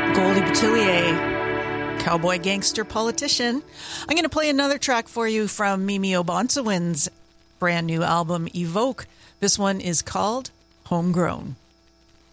Goldie Boutillier, cowboy gangster politician. I'm going to play another track for you from Mimi Obantsewin's brand new album, Evoke. This one is called Homegrown.